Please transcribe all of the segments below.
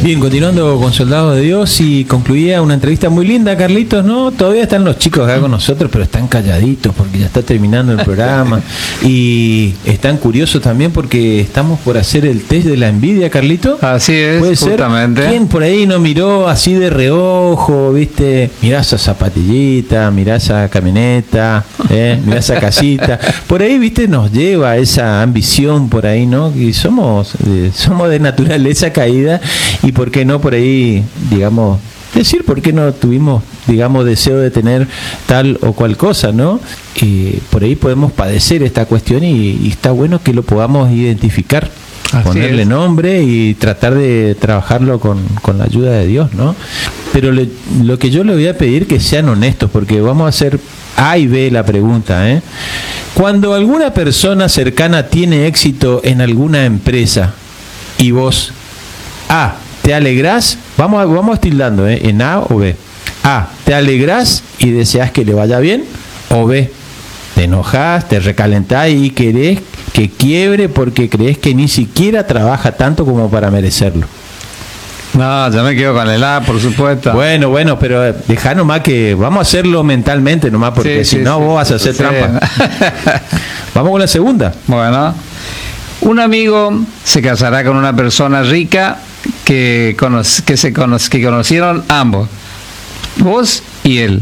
Bien, continuando con Soldados de Dios, y concluía una entrevista muy linda, Carlitos, ¿no? Todavía están los chicos acá con nosotros, pero están calladitos porque ya está terminando el programa. Y están curiosos también porque estamos por hacer el test de la envidia, Carlitos. Así es, ¿puede ser? justamente. ¿Quién por ahí no miró así de reojo, viste? Mirá esa zapatillita, mirá esa camioneta, mirá esa casita. Por ahí, viste, nos lleva esa ambición por ahí, ¿no? Y somos de naturaleza caída, y por qué no por ahí, digamos, decir por qué no tuvimos, digamos, deseo de tener tal o cual cosa, ¿no? Por ahí podemos padecer esta cuestión y está bueno que lo podamos identificar, ponerle nombre y tratar de trabajarlo con la ayuda de Dios, ¿no? Pero lo que yo le voy a pedir que sean honestos, porque vamos a hacer A y B la pregunta, ¿eh? Cuando alguna persona cercana tiene éxito en alguna empresa y vos, A, te alegrás, vamos tildando, en A o B. A, te alegrás y deseas que le vaya bien, o B, te enojás, te recalentás y querés que quiebre porque crees que ni siquiera trabaja tanto como para merecerlo. No, yo me quedo con el A, por supuesto. Bueno, pero dejá nomás que vamos a hacerlo mentalmente nomás, porque si no vos vas a hacer trampa. Vamos con la segunda. Bueno, un amigo se casará con una persona rica que conocieron ambos, vos y él.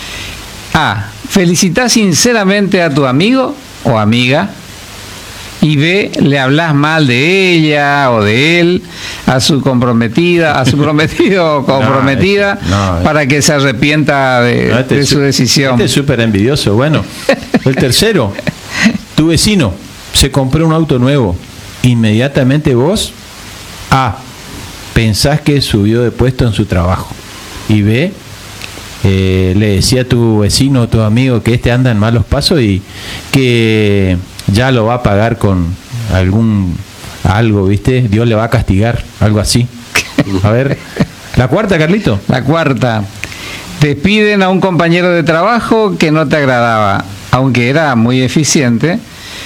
A, felicitás sinceramente a tu amigo o amiga, y B, le hablas mal de ella o de él a su comprometida, a su prometido o comprometida, para que se arrepienta de su decisión. Este es súper envidioso. Bueno, el tercero, tu vecino se compró un auto nuevo, inmediatamente vos, A, pensás que subió de puesto en su trabajo, y B, le decía a tu vecino o tu amigo que anda en malos pasos y que ya lo va a pagar con algo, ¿viste? Dios le va a castigar, algo así. A ver, la cuarta, Carlito. La cuarta, despiden a un compañero de trabajo que no te agradaba, aunque era muy eficiente.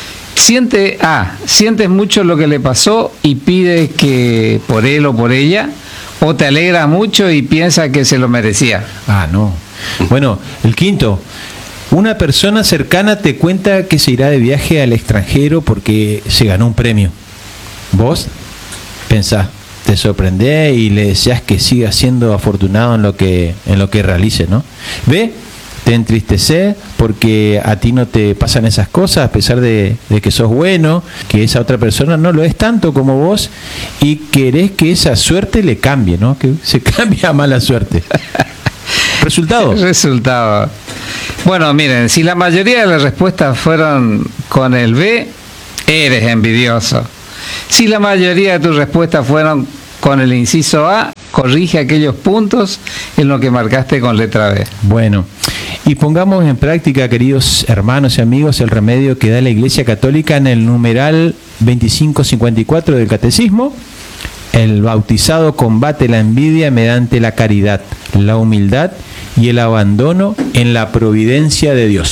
Sientes mucho lo que le pasó y pides que por él o por ella, o te alegra mucho y piensas que se lo merecía. No. Bueno, el quinto, una persona cercana te cuenta que se irá de viaje al extranjero porque se ganó un premio. Vos pensás, te sorprendés y le deseás que siga siendo afortunado en lo que realice, ¿no? ¿Ve? Te entristecés porque a ti no te pasan esas cosas, a pesar de que sos bueno, que esa otra persona no lo es tanto como vos, y querés que esa suerte le cambie, ¿no? Que se cambie a mala suerte. ¿Resultado? Bueno, miren, si la mayoría de las respuestas fueron con el B, eres envidioso. Si la mayoría de tus respuestas fueron con el inciso A, corrige aquellos puntos en lo que marcaste con letra B. Bueno, y pongamos en práctica, queridos hermanos y amigos, el remedio que da la Iglesia Católica en el numeral 2554 del Catecismo. El bautizado combate la envidia mediante la caridad, la humildad y el abandono en la providencia de Dios.